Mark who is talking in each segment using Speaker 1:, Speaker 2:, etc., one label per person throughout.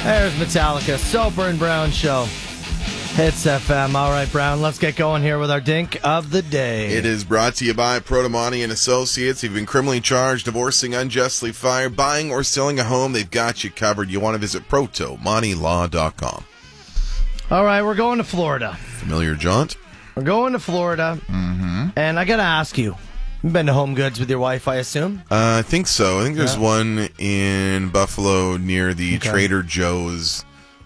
Speaker 1: There's Metallica, Soper and Brown Show. Hits FM. All right, Brown, let's get going here with our Dink of the Day.
Speaker 2: It is brought to you by Protomani and Associates. You've been criminally charged, divorcing, unjustly fired, buying or selling a home, they've got you covered. You want to visit protomanilaw.com.
Speaker 1: All right, we're going to Florida.
Speaker 2: Familiar jaunt?
Speaker 1: We're going to Florida, and I got to ask you, you've been to Home Goods with your wife, I assume?
Speaker 2: I think so. I think there's one in Buffalo near the Trader Joe's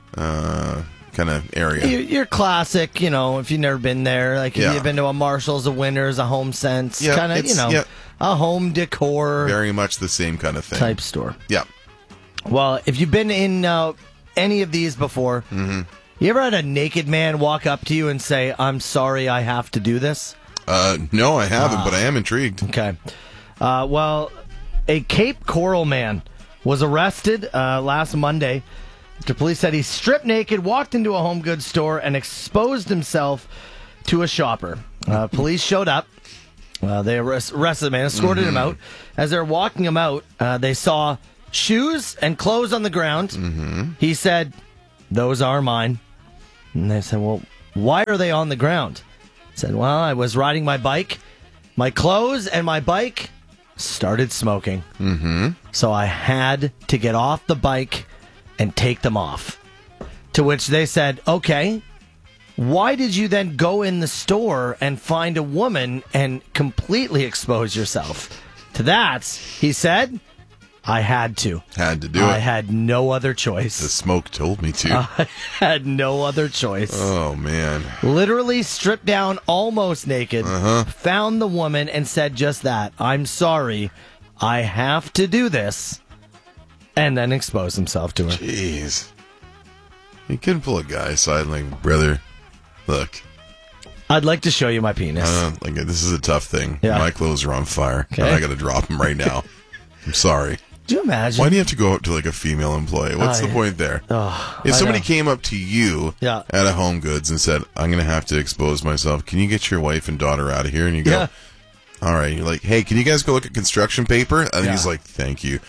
Speaker 2: kind of area.
Speaker 1: Your classic, if you've never been there, like if you've been to a Marshall's, a Winners, a Home Sense, kind of, a home decor.
Speaker 2: Very much the same kind of thing.
Speaker 1: Type store.
Speaker 2: Yeah.
Speaker 1: Well, if you've been in any of these before, you ever had a naked man walk up to you and say, "I'm sorry, I have to do this"?
Speaker 2: No, I haven't, but I am intrigued.
Speaker 1: Okay. Well, a Cape Coral man was arrested last Monday. The police said he stripped naked, walked into a home goods store, and exposed himself to a shopper. Police showed up. They arrested the man, escorted him out. As they're walking him out, they saw shoes and clothes on the ground. He said, "Those are mine." And they said, "Well, why are they on the ground?" He said, "Well, I was riding my bike. My clothes and my bike started smoking. So I had to get off the bike and take them off." To which they said, "Okay, why did you then go in the store and find a woman and completely expose yourself?" To that, he said, "I had to.
Speaker 2: Had to do it.
Speaker 1: I had no other choice.
Speaker 2: The smoke told me to."
Speaker 1: I had no other choice."
Speaker 2: Oh, man.
Speaker 1: Literally stripped down, almost naked, found the woman and said just that. "I'm sorry, I have to do this." And then exposed himself to her.
Speaker 2: Jeez. You couldn't pull a guy aside like, "Brother, look.
Speaker 1: I'd like to show you my penis."
Speaker 2: This is a tough thing.
Speaker 1: Yeah.
Speaker 2: My clothes are on fire.
Speaker 1: Okay.
Speaker 2: And I got to drop them right now. I'm sorry.
Speaker 1: Do you imagine?
Speaker 2: Why do you have to go up to like a female employee? What's the point there? If somebody came up to you at a Home Goods and said, "I'm going to have to expose myself. Can you get your wife and daughter out of here?" And you go, "All right." You're like, "Hey, can you guys go look at construction paper?" And he's like, "Thank you."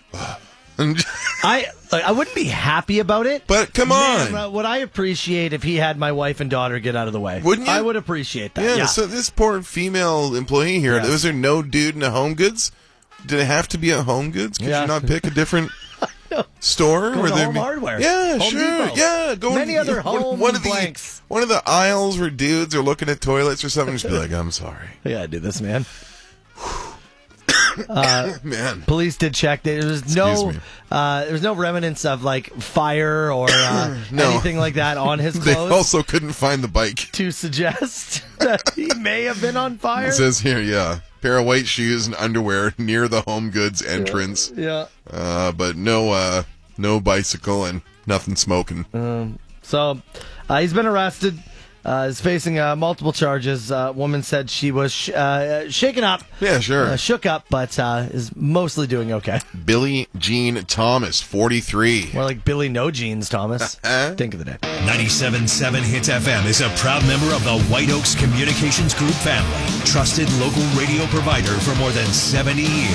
Speaker 1: I wouldn't be happy about it.
Speaker 2: But come on.
Speaker 1: Man, would I appreciate if he had my wife and daughter get out of the way?
Speaker 2: Wouldn't you?
Speaker 1: I would appreciate that.
Speaker 2: Yeah, so this poor female employee here, was there no dude in a Home Goods? Did it have to be a Home Goods? Could you not pick a different store?
Speaker 1: Go to Home Hardware.
Speaker 2: Yeah,
Speaker 1: Home
Speaker 2: sure.
Speaker 1: Depot.
Speaker 2: Yeah, go
Speaker 1: Many other home blanks.
Speaker 2: One of the aisles where dudes are looking at toilets or something, just be like, "I'm sorry."
Speaker 1: Yeah, do this, man.
Speaker 2: Man,
Speaker 1: police did check. There was no remnants of like fire or anything like that on his
Speaker 2: they
Speaker 1: clothes.
Speaker 2: also couldn't find the bike
Speaker 1: to suggest that he may have been on fire.
Speaker 2: It says here, pair of white shoes and underwear near the Home Goods entrance.
Speaker 1: Yeah.
Speaker 2: But no bicycle and nothing smoking.
Speaker 1: So he's been arrested. Is facing multiple charges. Woman said she was shaken up.
Speaker 2: Yeah, sure.
Speaker 1: Shook up, but is mostly doing okay.
Speaker 2: Billie Jean Thomas, 43.
Speaker 1: More like Billy No Jeans Thomas. Think of the day.
Speaker 3: 97.7 Hits FM is a proud member of the White Oaks Communications Group family. Trusted local radio provider for more than 70 years.